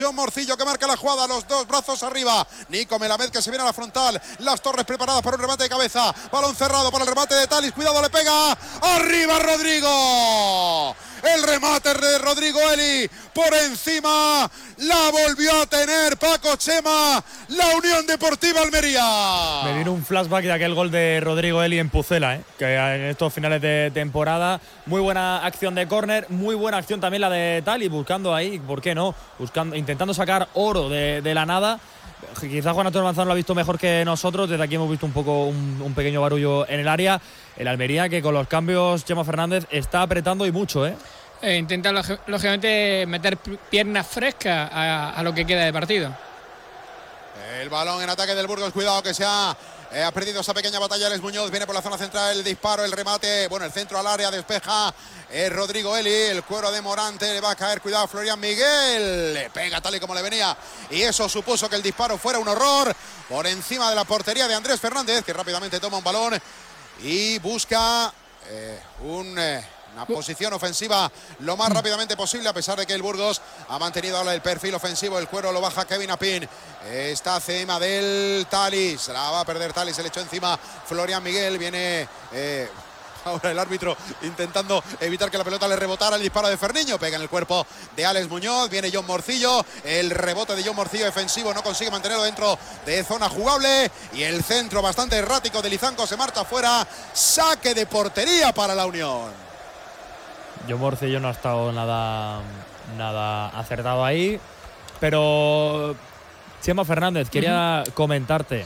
John Morcillo que marca la jugada, los dos brazos arriba. Nico Melamed que se viene a la frontal. Las Torres preparadas para un remate de cabeza. Balón cerrado para el remate de Thalys. Cuidado, le pega. ¡Arriba Rodrigo! El remate de Rodrigo Eli por encima. La volvió a tener Paco Chema. La Unión Deportiva Almería. Me vino un flashback de aquel gol de Rodrigo Eli en Pucela, que en estos finales de temporada. Muy buena acción de córner, muy buena acción también la de Thalys, buscando ahí, ¿por qué no? Intentando sacar oro de la nada. Quizás Juan Antonio Manzano lo ha visto mejor que nosotros. Desde aquí hemos visto un poco un pequeño barullo en el área. El Almería que con los cambios Chema Fernández está apretando y mucho, intenta lógicamente meter piernas frescas a lo que queda de partido. El balón en ataque del Burgos, cuidado que se ha perdido esa pequeña batalla. Alex Muñoz viene por la zona central, el disparo, el remate, bueno, el centro al área, despeja Rodrigo Eli, el cuero de Morante, le va a caer, cuidado Florian Miguel, le pega tal y como le venía y eso supuso que el disparo fuera un horror por encima de la portería de Andrés Fernández, que rápidamente toma un balón y busca una posición ofensiva lo más rápidamente posible, a pesar de que el Burgos ha mantenido ahora el perfil ofensivo. El cuero lo baja Kevin Apin. Está encima del Thalys. La va a perder Thalys, se le echó encima Florian Miguel. Viene ahora el árbitro intentando evitar que la pelota le rebotara. El disparo de Ferniño pega en el cuerpo de Alex Muñoz. Viene John Morcillo. El rebote de John Morcillo defensivo no consigue mantenerlo dentro de zona jugable. Y el centro bastante errático de Lizanco se marcha fuera. Saque de portería para la Unión. John Morcillo no ha estado nada acertado ahí. Pero Chema Fernández, quería comentarte.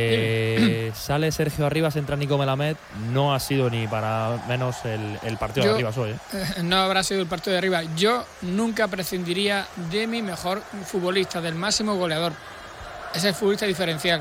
Sale Sergio Arribas, entra Nico Melamed. No ha sido ni para menos el partido de Arribas hoy. No habrá sido el partido de Arribas. Yo nunca prescindiría de mi mejor futbolista, del máximo goleador. Es el futbolista diferencial.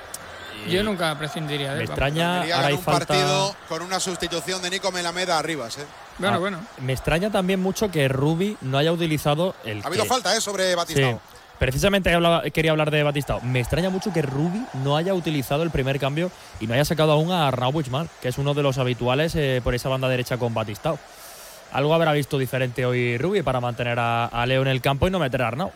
Yo nunca prescindiría de él. Me extraña. Ahora hay un partido con una sustitución de Nico Melamed a Arribas. Bueno. Me extraña también mucho que Rubi no haya utilizado el. Ha habido falta sobre Batistao. Sí. Precisamente quería hablar de Batistao. Me extraña mucho que Rubi no haya utilizado el primer cambio y no haya sacado aún a Arnau Buchmann, que es uno de los habituales por esa banda derecha con Batistao. Algo habrá visto diferente hoy Rubi para mantener a Leo en el campo y no meter a Arnau.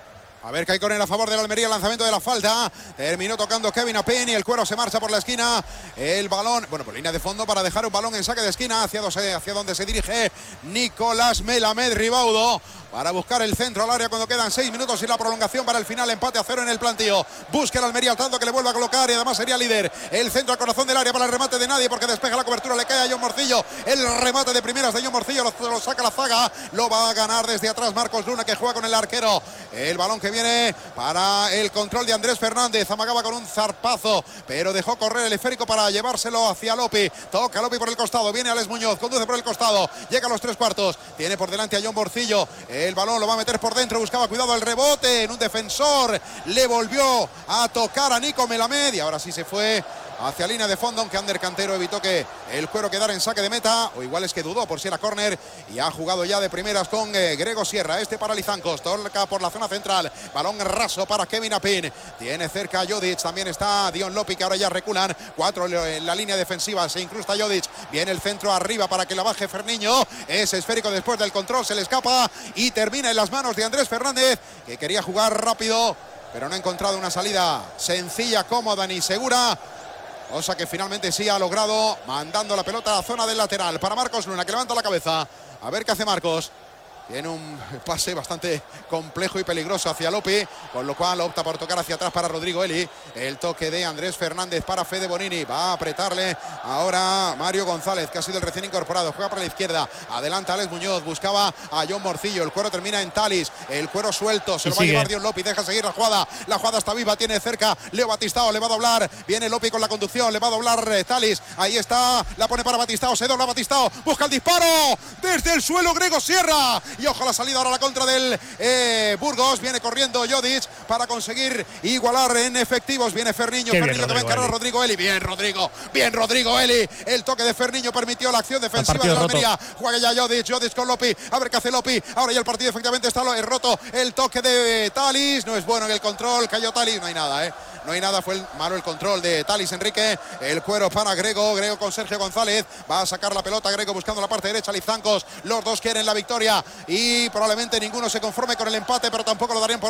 A ver que hay con él a favor de la Almería, el lanzamiento de la falta. Terminó tocando Kevin Apin y el cuero se marcha por la esquina. El balón, bueno, por línea de fondo para dejar un balón en saque de esquina hacia donde se dirige Nicolás Melamed Ribaudo para buscar el centro al área cuando quedan 6 minutos y la prolongación para el final. Empate a 0 en el plantío. Busca el Almería al tanto que le vuelve a colocar y además sería líder. El centro al corazón del área para el remate de nadie porque despeja la cobertura, le cae a John Morcillo. El remate de primeras de John Morcillo lo saca la zaga. Lo va a ganar desde atrás Marcos Luna, que juega con el arquero. El balón que viene para el control de Andrés Fernández. Amagaba con un zarpazo, pero dejó correr el esférico para llevárselo hacia Lopi. Toca Lopi por el costado. Viene Alex Muñoz, conduce por el costado. Llega a los 3/4. Tiene por delante a John Morcillo. El balón lo va a meter por dentro. Buscaba cuidado el rebote en un defensor. Le volvió a tocar a Nico Melamed y ahora sí se fue hacia línea de fondo, aunque Ander Cantero evitó que el cuero quedara en saque de meta, o igual es que dudó por si era córner, y ha jugado ya de primeras con Grego Sierra. Para Lizancos, toca por la zona central, balón raso para Kevin Apin, tiene cerca a Jodic, también está Dion Lopi, que ahora ya reculan 4 en la línea defensiva, se incrusta Jodic, viene el centro arriba para que la baje Ferniño, es esférico después del control, se le escapa y termina en las manos de Andrés Fernández, que quería jugar rápido, pero no ha encontrado una salida sencilla, cómoda ni segura. Cosa que finalmente sí ha logrado, mandando la pelota a la zona del lateral para Marcos Luna, que levanta la cabeza. A ver qué hace Marcos. Tiene un pase bastante complejo y peligroso hacia Lopi, con lo cual opta por tocar hacia atrás para Rodrigo Eli. El toque de Andrés Fernández para Fede Bonini. Va a apretarle ahora Mario González, que ha sido el recién incorporado. Juega para la izquierda. Adelanta Alex Muñoz. Buscaba a John Morcillo. El cuero termina en Thalys. El cuero suelto. Se lo va a llevar Dion Lopi. Deja seguir la jugada. La jugada está viva. Tiene cerca Leo Batistao. Le va a doblar. Viene Lopi con la conducción. Le va a doblar Thalys. Ahí está. La pone para Batistao. Se dobla Batistao. Busca el disparo. Desde el suelo Grego Sierra. Y ojo la salida ahora a la contra del Burgos. Viene corriendo Jodic para conseguir igualar en efectivos. Viene Ferniño. Ferniño que va a encarar a Rodrigo Eli. Bien Rodrigo Eli. El toque de Ferniño permitió la acción defensiva de la Almería. Juega ya Jodic con Lopi. A ver qué hace Lopi. Ahora ya el partido efectivamente está roto. El toque de Thalys. No es bueno en el control. Cayó Thalys. No hay nada, No hay nada, fue malo el control de Thalys Enrique. El cuero para Grego con Sergio González. Va a sacar la pelota Grego buscando la parte derecha. Lizancos. Los dos quieren la victoria y probablemente ninguno se conforme con el empate, pero tampoco lo darían por